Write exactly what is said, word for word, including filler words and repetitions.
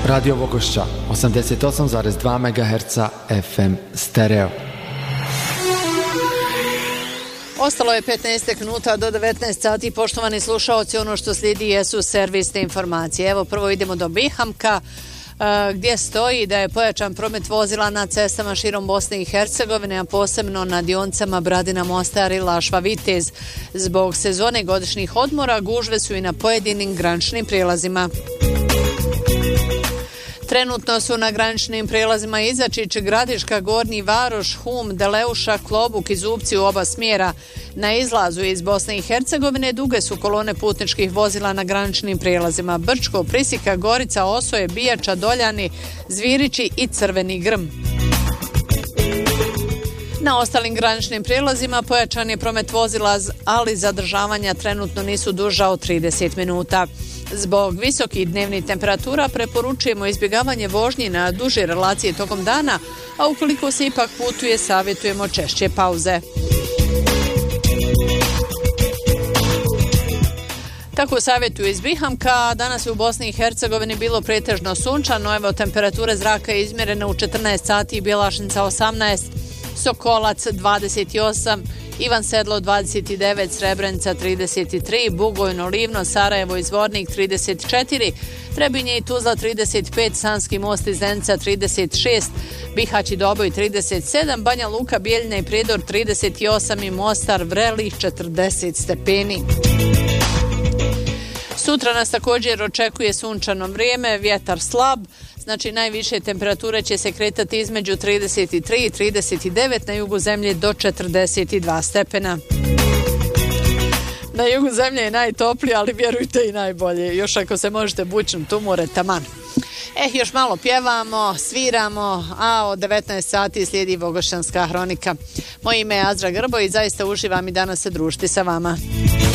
Radio Vogošća, osamdeset osam zarez dva megaherca F M stereo. Ostalo je petnaest minuta do devetnaest sati. Poštovani slušaoci, ono što slijedi jesu servisne informacije. Evo, prvo idemo do Bihamka, gdje stoji da je pojačan promet vozila na cestama širom Bosne i Hercegovine, a posebno na dionicama Bradina Mostar i Lašva Vitez. Zbog sezone godišnjih odmora gužve su i na pojedinim graničnim prijelazima. Trenutno su na graničnim prijelazima Izačić, Gradiška, Gornji Varoš, Hum, Deleuša, Klobuk i Zupci u oba smjera. Na izlazu iz Bosne i Hercegovine duge su kolone putničkih vozila na graničnim prijelazima Brčko, Prisika, Gorica, Osoje, Bijača, Doljani, Zvirići i Crveni Grm. Na ostalim graničnim prijelazima pojačan je promet vozila, ali zadržavanja trenutno nisu duža od trideset minuta. Zbog visokih dnevnih temperatura preporučujemo izbjegavanje vožnje na duže relacije tokom dana, a ukoliko se ipak putuje, savjetujemo češće pauze. Kako savjetuju iz Bihamka, danas je u Bosni i Hercegovini bilo pretežno sunčano, evo temperature zraka je izmjerena u četrnaest sati, Bjelašnica osamnaest, Sokolac dvadeset osam, Ivan Sedlo dvadeset devet, Srebrenica trideset tri, Bugojno, Livno, Sarajevo i Zvornik trideset četiri, Trebinje i Tuzla trideset pet, Sanski Most i Zenica trideset šest, Bihać i Doboj trideset sedam, Banja Luka, Bijeljina i Prijedor trideset osam i Mostar, Vrelih četrdeset stepeni. Sutra nas također očekuje sunčano vrijeme, vjetar slab, znači najviše temperature će se kretati između trideset tri i trideset devet, na jugu zemlje do četrdeset dva stepena. Na jugu zemlje je najtoplije, ali vjerujte i najbolje, još ako se možete bućnuti umore, taman. Eh, još malo pjevamo, sviramo, a od devetnaest sati slijedi Vogošćanska hronika. Moje ime je Azra Grbo i zaista uživam i danas se družiti sa vama.